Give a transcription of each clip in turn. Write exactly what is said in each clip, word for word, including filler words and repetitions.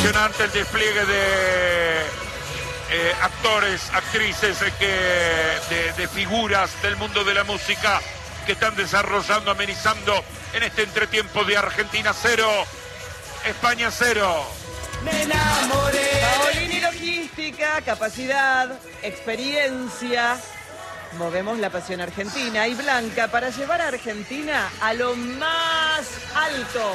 Impresionante el despliegue de eh, actores, actrices, eh, que, de, de figuras del mundo de la música que están desarrollando, amenizando en este entretiempo de Argentina cero, España cero. Me enamoré. Paolini Logística, capacidad, experiencia. Movemos la pasión argentina y blanca para llevar a Argentina a lo más alto.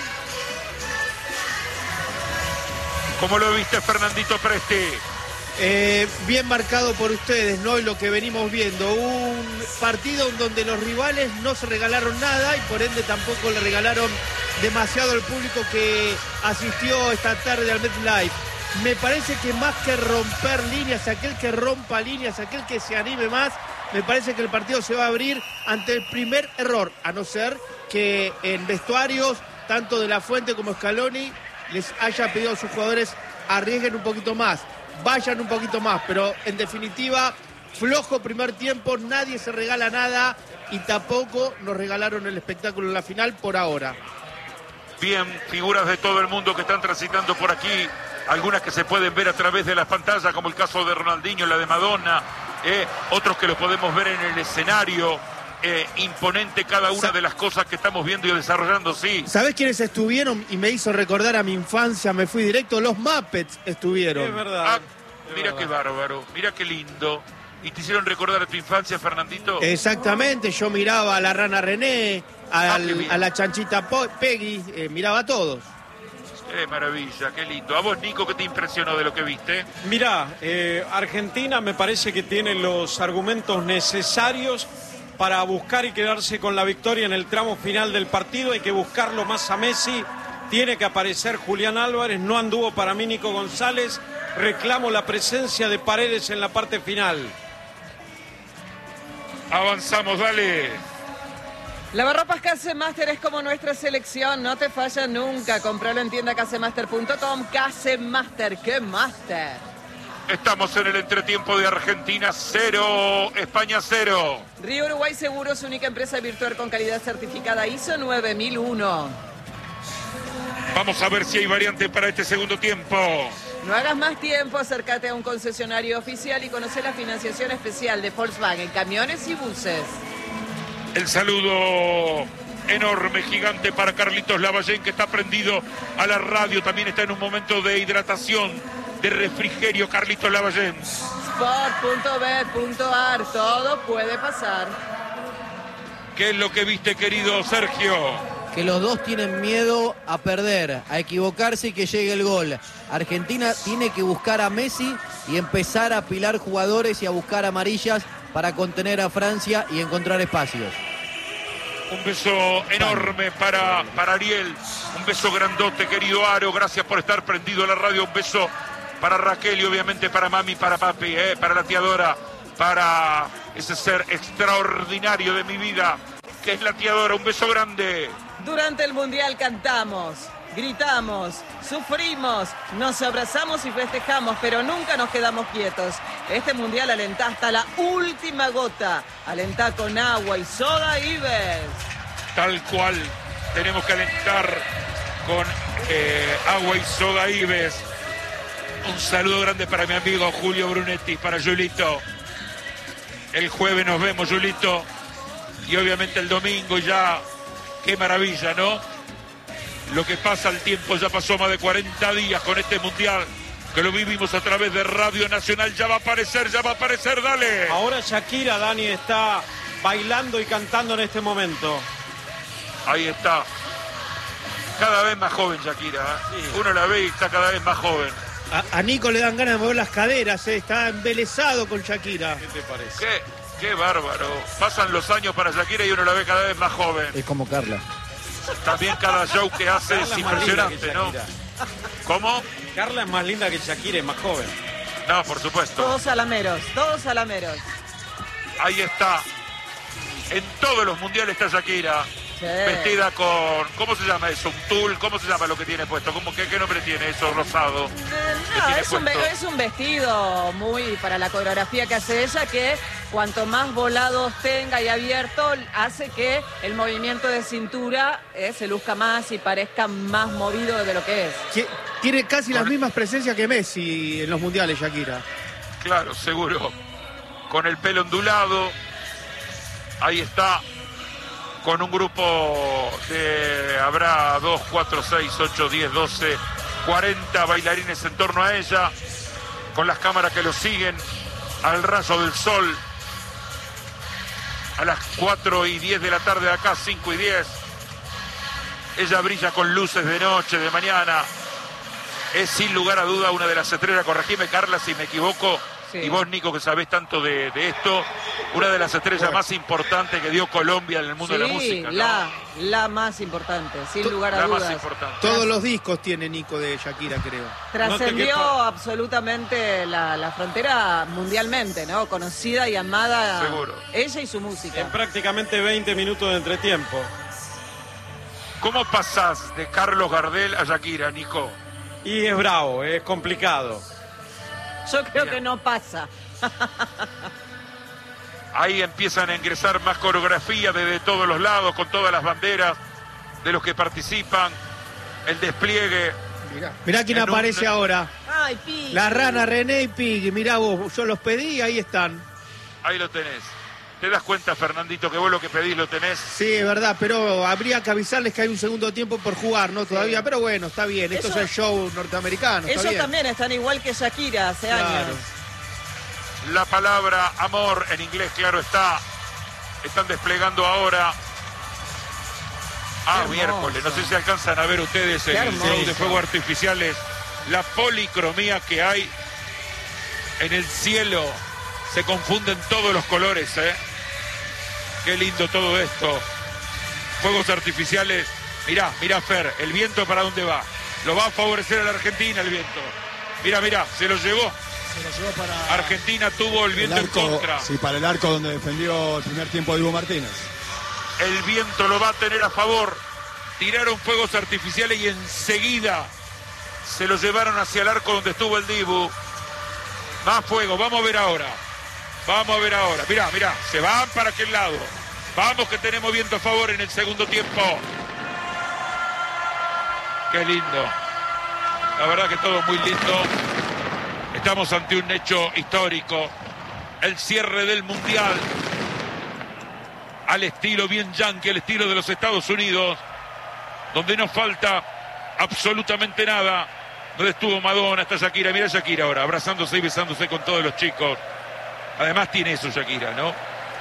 ¿Cómo lo viste, Fernandito Presti? Eh, bien marcado por ustedes, ¿no? Y lo que venimos viendo, un partido en donde los rivales no se regalaron nada y por ende tampoco le regalaron demasiado al público que asistió esta tarde al MetLife. Me parece que más que romper líneas, aquel que rompa líneas, aquel que se anime más, me parece que el partido se va a abrir ante el primer error, a no ser que en vestuarios, tanto de La Fuente como Scaloni, les haya pedido a sus jugadores arriesguen un poquito más, vayan un poquito más, pero en definitiva, flojo primer tiempo, nadie se regala nada y tampoco nos regalaron el espectáculo en la final por ahora. Bien, figuras de todo el mundo que están transitando por aquí, algunas que se pueden ver a través de las pantallas, como el caso de Ronaldinho, la de Madonna, eh, otros que los podemos ver en el escenario. Eh, imponente cada una de las cosas que estamos viendo y desarrollando, sí. ¿Sabés quiénes estuvieron? Y me hizo recordar a mi infancia, me fui directo, los Muppets estuvieron. Es verdad. Ah, es mira verdad. qué bárbaro, mira qué lindo. ¿Y te hicieron recordar a tu infancia, Fernandito? Exactamente, yo miraba a la rana René, Ah, al- qué bien. a la chanchita Po- Peggy, eh, miraba a todos. Qué maravilla, qué lindo. ¿A vos, Nico, qué te impresionó de lo que viste? Mirá, eh, Argentina me parece que tiene los argumentos necesarios para buscar y quedarse con la victoria en el tramo final del partido. Hay que buscarlo más a Messi, tiene que aparecer Julián Álvarez, no anduvo para mí Nico González, reclamo la presencia de Paredes en la parte final. Avanzamos, dale. Lavarropas Casemaster es como nuestra selección, no te falla nunca. Compralo en tienda casemaster punto com. Casemaster, ¡qué master! Estamos en el entretiempo de Argentina cero, España cero. Río Uruguay Seguros, única empresa virtual con calidad certificada I S O nueve mil uno. Vamos a ver si hay variante para este segundo tiempo. No hagas más tiempo, acércate a un concesionario oficial y conoce la financiación especial de Volkswagen, camiones y buses. El saludo enorme, gigante para Carlitos Lavallén, que está prendido a la radio. También está en un momento de hidratación, de refrigerio, Carlitos Lavallén. sport punto bet punto ar, todo puede pasar. ¿Qué es lo que viste, querido Sergio? Que los dos tienen miedo a perder, a equivocarse y que llegue el gol. Argentina tiene que buscar a Messi y empezar a apilar jugadores y a buscar amarillas para contener a Francia y encontrar espacios. Un beso enorme para, para Ariel, un beso grandote, querido Aro, gracias por estar prendido a la radio, un beso para Raquel y obviamente para mami, para papi, eh, para la tía Dora, para ese ser extraordinario de mi vida, que es la tía Dora, un beso grande. Durante el Mundial cantamos, gritamos, sufrimos, nos abrazamos y festejamos, pero nunca nos quedamos quietos. Este Mundial alentá hasta la última gota. Alentá con agua y soda Ives. Tal cual, tenemos que alentar con eh, agua y soda Ives. Un saludo grande para mi amigo Julio Brunetti, para Julito. El jueves nos vemos, Julito. Y obviamente el domingo ya, qué maravilla, ¿no? Lo que pasa, el tiempo ya pasó más de cuarenta días con este Mundial, que lo vivimos a través de Radio Nacional. Ya va a aparecer, ya va a aparecer, dale. Ahora Shakira, Dani, está bailando y cantando en este momento. Ahí está. Cada vez más joven Shakira, ¿eh? Sí. Uno la ve y está cada vez más joven. A, a Nico le dan ganas de mover las caderas, eh, está embelesado con Shakira. ¿Qué te parece? Qué, qué bárbaro. Pasan los años para Shakira y uno la ve cada vez más joven. Es como Carla. También cada show que hace Carla es es más linda que impresionante, ¿no? Shakira. ¿Cómo? Carla es más linda que Shakira, es más joven. No, por supuesto. Todos salameros, todos salameros. Ahí está. En todos los mundiales está Shakira. Sí. Vestida con... ¿Cómo se llama eso? ¿Un tul? ¿Cómo se llama lo que tiene puesto? ¿Cómo, qué, ¿Qué nombre tiene eso rosado? Eh, ¿Qué No, tiene es un, ve- puesto? es un vestido muy para la coreografía que hace ella, que cuanto más volados tenga y abierto, hace que el movimiento de cintura eh, se luzca más y parezca más movido de lo que es. Tiene casi las mismas presencias que Messi en los mundiales, Shakira. Claro, seguro. Con el pelo ondulado. Ahí está. Con un grupo de... Habrá dos, cuatro, seis, ocho, diez, doce, cuarenta bailarines en torno a ella. Con las cámaras que lo siguen. Al rayo del sol. A las cuatro y diez de la tarde de acá, cinco y diez. Ella brilla con luces de noche, de mañana. Es sin lugar a duda una de las estrellas, corregime Carla si me equivoco, sí. Y vos Nico que sabés tanto de, de esto, una de las estrellas bueno. más importantes que dio Colombia en el mundo sí, de la música, ¿no? la, la más importante, sin to lugar a la dudas. Más importante. Todos los discos tiene Nico de Shakira, creo. Trascendió no absolutamente la, la frontera mundialmente, ¿no? Conocida y amada. Seguro. Ella y su música. En prácticamente veinte minutos de entretiempo. ¿Cómo pasás de Carlos Gardel a Shakira, Nico? Y es bravo, es complicado. Yo creo Mira. que no pasa. Ahí empiezan a ingresar más coreografía desde todos los lados, con todas las banderas de los que participan. El despliegue. Mirá, Mirá quién aparece un... ahora. Ay, Piggy. La rana, René y Piggy. Mirá vos, yo los pedí, ahí están. Ahí lo tenés. ¿Te das cuenta, Fernandito, que vos lo que pedís lo tenés? Sí, es verdad, pero habría que avisarles que hay un segundo tiempo por jugar, ¿no? Todavía, sí. Pero bueno, está bien. Esto Eso, es el show norteamericano. Ellos está bien. también están igual que Shakira hace claro. años. La palabra amor en inglés, claro está. Están desplegando ahora. Ah, miércoles. No sé si alcanzan a ver ustedes el show de fuegos artificiales. La policromía que hay en el cielo. Se confunden todos los colores, ¿eh? Qué lindo todo esto. Fuegos artificiales. Mirá, mirá, Fer, el viento para dónde va. Lo va a favorecer a la Argentina el viento. Mirá, mirá, se lo llevó. Se lo llevó para... Argentina tuvo el viento el arco, en contra. Sí, para el arco donde defendió el primer tiempo Dibu Martínez. El viento lo va a tener a favor. Tiraron fuegos artificiales y enseguida se lo llevaron hacia el arco donde estuvo el Dibu. Más fuego, vamos a ver ahora. Vamos a ver ahora. Mirá, mirá, se van para aquel lado. Vamos que tenemos viento a favor en el segundo tiempo. Qué lindo. La verdad que todo muy lindo. Estamos ante un hecho histórico. El cierre del Mundial. Al estilo bien yankee, al estilo de los Estados Unidos. Donde no falta absolutamente nada. Donde estuvo Madonna, está Shakira. Mira Shakira ahora, abrazándose y besándose con todos los chicos. Además tiene eso Shakira, ¿no?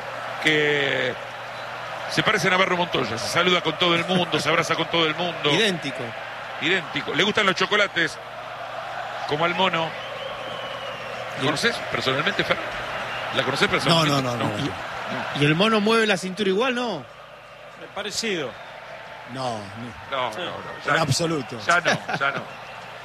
Que se parece a Navarro Montoya. Se saluda con todo el mundo, se abraza con todo el mundo. Idéntico. Idéntico. Le gustan los chocolates, como al mono. ¿La conoces personalmente, Fer? ¿La conoces personalmente? No, no, no. no, no. ¿Y el mono mueve la cintura igual, no? Es parecido. No, no, no, no. no en absoluto. Ya no, ya no.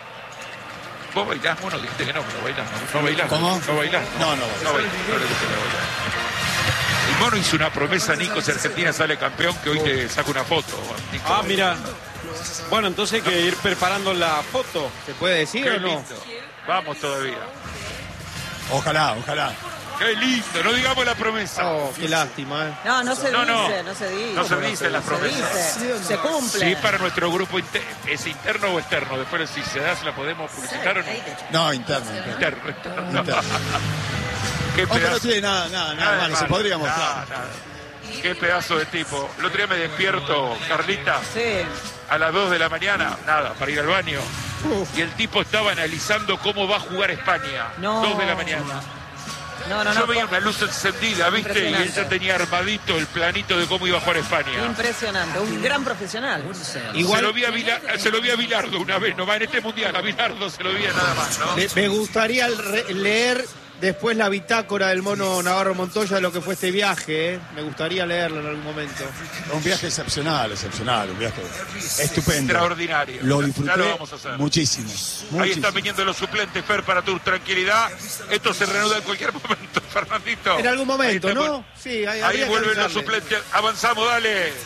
¿Vos bailás, mono? Dijiste que no, pero bailás. No, no bailás. ¿Cómo? No bailás. No, no, no, no bailás. No le gusta bailar. El mono hizo una promesa, Nico, si Argentina sale campeón, que hoy te saca una foto. Nico. Ah, mira. Bueno, entonces hay que ir preparando la foto. ¿Se puede decir Qué o no? Lindo. Vamos todavía. Ojalá, ojalá. Qué lindo, no digamos la promesa. Oh, qué lástima, ¿eh? No, no se no, dice, no, no se dice. No se dice las promesas. Se, dice, se cumple. Sí, para nuestro grupo inter es interno o externo. Después si se da, se la podemos publicitar o no. No, interno. Interno, interno. interno. Qué pedazo. No tiene nada, nada, nada, nada malo, se podría mostrar. Nada, nada. Qué pedazo de tipo. El otro día me despierto, Carlita, sí. a las dos de la mañana, nada, para ir al baño. Uf. Y el tipo estaba analizando cómo va a jugar España. No. dos de la mañana. No, no, Yo no, veía una luz encendida, ¿viste? Y él ya tenía armadito el planito de cómo iba a jugar España. Impresionante, un gran profesional. Igual... Se lo vi a, Vila... se lo vi a Bilardo una vez, no va en este mundial, a Bilardo se lo vi nada más, ¿no? Me, me gustaría leer después la bitácora del mono Navarro Montoya de lo que fue este viaje, ¿eh? Me gustaría leerlo en algún momento. Un viaje excepcional, excepcional, un viaje estupendo. Extraordinario. Lo disfruté ya lo vamos a hacer. Muchísimo, muchísimo. Ahí están viniendo los suplentes, Fer, para tu tranquilidad. Esto se reanuda en cualquier momento, Fernandito. En algún momento, ¿no? Sí, ahí, ahí vuelven los suplentes. Avanzamos, dale.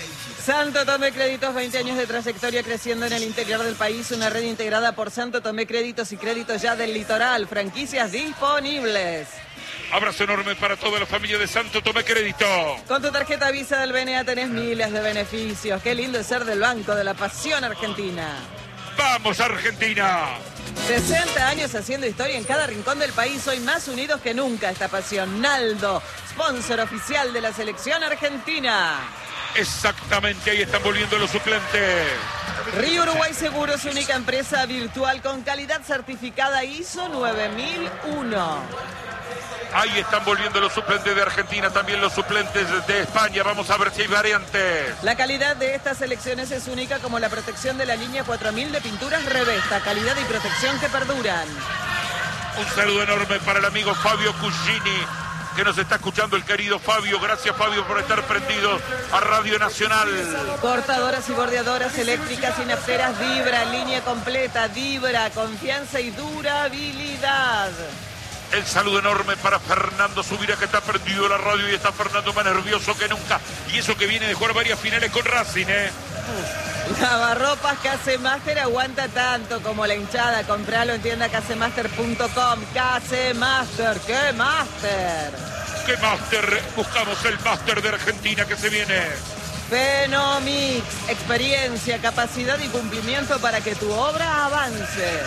Santo Tomé Créditos, veinte años de trayectoria creciendo en el interior del país. Una red integrada por Santo Tomé Créditos y Créditos Ya del Litoral. Franquicias disponibles. Abrazo enorme para toda la familia de Santo Tomé Crédito. Con tu tarjeta Visa del B N A tenés miles de beneficios. Qué lindo es ser del Banco de la Pasión Argentina. ¡Vamos, Argentina! sesenta años haciendo historia en cada rincón del país. Hoy más unidos que nunca esta pasión. Naldo, sponsor oficial de la selección argentina. Exactamente, ahí están volviendo los suplentes. Río Uruguay Seguros, única empresa virtual con calidad certificada I S O nueve mil uno. Ahí están volviendo los suplentes de Argentina, también los suplentes de España. Vamos a ver si hay variantes. La calidad de estas selecciones es única, como la protección de la línea cuatro mil de pinturas Revesta. Calidad y protección que perduran. Un saludo enorme para el amigo Fabio Cugini, que nos está escuchando, el querido Fabio. Gracias, Fabio, por estar prendido a Radio Nacional. Cortadoras y bordeadoras eléctricas y nafteras Vibra, línea completa, Vibra, confianza y durabilidad. El saludo enorme para Fernando Subira, que está prendido a la radio y está Fernando más nervioso que nunca. Y eso que viene de jugar varias finales con Racing, ¿eh? Lavarropas Casemaster aguanta tanto como la hinchada. Compralo en tienda casemaster punto com. Casemaster, ¿qué máster? ¿Qué máster? Buscamos el máster de Argentina que se viene. Fenomix, experiencia, capacidad y cumplimiento para que tu obra avance.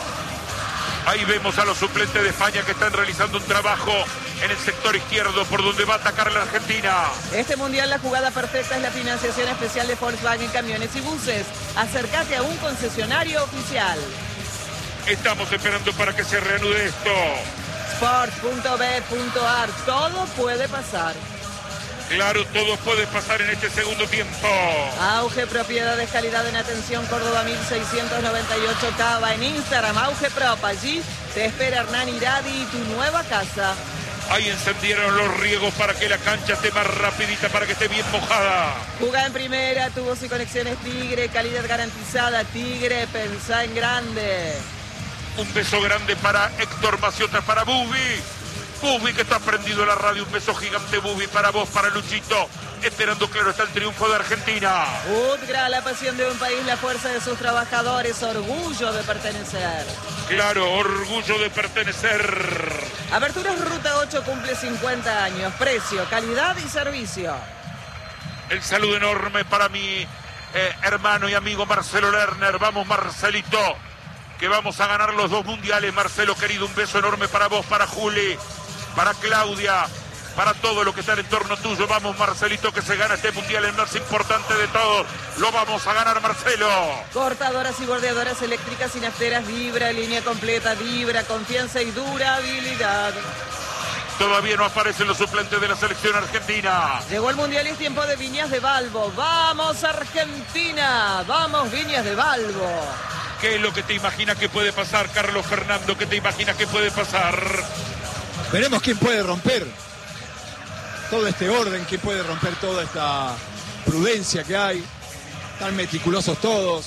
Ahí vemos a los suplentes de España que están realizando un trabajo en el sector izquierdo por donde va a atacar la Argentina. Este mundial la jugada perfecta es la financiación especial de Volkswagen Camiones y Buses. Acércate a un concesionario oficial. Estamos esperando para que se reanude esto. sport punto b punto a r. Todo puede pasar. Claro, todo puede pasar en este segundo tiempo. Auge Propiedades, calidad en atención, Córdoba mil seiscientos noventa y ocho Cava. En Instagram, Auge Prop. Allí te espera Hernán Iradi y tu nueva casa. Ahí encendieron los riegos para que la cancha esté más rapidita, para que esté bien mojada. Jugá en primera, tubos y conexiones Tigre, calidad garantizada. Tigre, pensá en grande. Un beso grande para Héctor Maciota, para Bubi. Bubi, que está prendido en la radio. Un beso gigante, Bubi, para vos, para Luchito. Esperando, claro, está el triunfo de Argentina. Utgra, la pasión de un país, la fuerza de sus trabajadores, orgullo de pertenecer. Claro, orgullo de pertenecer. Aberturas Ruta ocho cumple cincuenta años. Precio, calidad y servicio. El saludo enorme para mi eh, hermano y amigo Marcelo Lerner. Vamos, Marcelito, que vamos a ganar los dos mundiales. Marcelo, querido, un beso enorme para vos, para Juli, para Claudia, para todo lo que está en torno tuyo. Vamos, Marcelito, que se gana este mundial, el más importante de todos. Lo vamos a ganar, Marcelo. Cortadoras y bordeadoras eléctricas y nafteras Vibra, línea completa Vibra, confianza y durabilidad. Todavía no aparecen los suplentes de la selección argentina. Llegó el mundial y es tiempo de Viñas de Balbo. ¡Vamos, Argentina! ¡Vamos, Viñas de Balbo! ¿Qué es lo que te imaginas que puede pasar, Carlos Fernando? ¿Qué te imaginas que puede pasar? Veremos quién puede romper todo este orden, quién puede romper toda esta prudencia que hay. Tan meticulosos todos.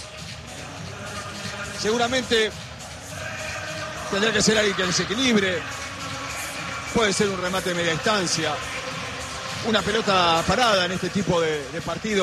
Seguramente tendrá que ser alguien que desequilibre. Puede ser un remate de media distancia. Una pelota parada en este tipo de, de partidos.